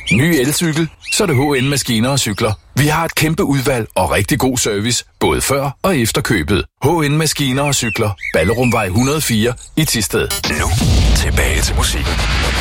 Ny elcykel? Så er det H&N Maskiner og Cykler. Vi har et kæmpe udvalg og rigtig god service, både før og efter købet. H&N Maskiner og Cykler. Ballerumvej 104 i Thisted. Nu tilbage til musikken.